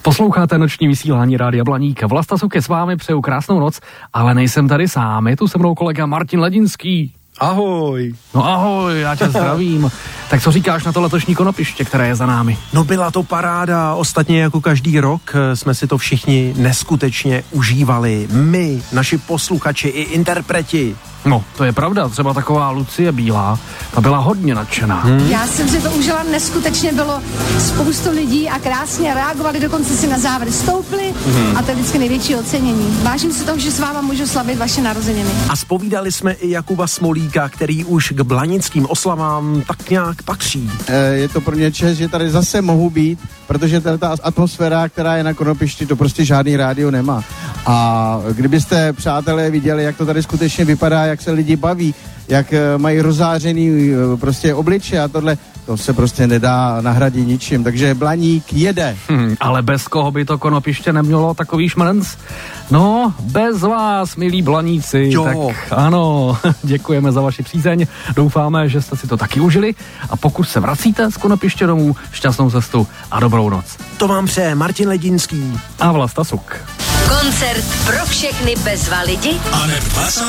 Posloucháte noční vysílání Rádia Blaník. Vlasta Suk je s vámi, přeju krásnou noc, ale nejsem tady sám, je tu se mnou kolega Martin Ledinský. Ahoj. No ahoj, já tě zdravím. Tak co říkáš na to letošní konopiště, které je za námi? No byla to paráda, ostatně jako každý rok jsme si to všichni neskutečně užívali. My, naši posluchači i interpreti. No, to je pravda, třeba taková Lucie Bílá, ta byla hodně nadšená. Já jsem si to užila neskutečně, bylo spoustu lidí a krásně reagovali, dokonce si na závěr stoupli a to je vždycky největší ocenění. Vážím si toho, že s váma můžu slavit vaše narozeniny. A zpovídali jsme i Jakuba Smolíka, který už k blanickým oslavám tak nějak patří. Je to pro mě čest, že tady zase mohu být, protože ta atmosféra, která je na konopišti, to prostě žádný rádio nemá. A kdybyste, přátelé, viděli, jak to tady skutečně vypadá, jak se lidi baví, jak mají rozářený prostě obliče a tohle, to se prostě nedá nahradit ničím. Takže Blaník jede. Ale bez koho by to konopiště nemělo takový šmrnc? No, bez vás, milí blaníci. Jo. Tak ano, děkujeme za vaši přízeň. Doufáme, že jste si to taky užili. A pokud se vracíte z konopiště domů, šťastnou cestu a dobrou noc. To vám přeje Martin Ledinský a Vlasta Suk. Koncert pro všechny bezva lidi.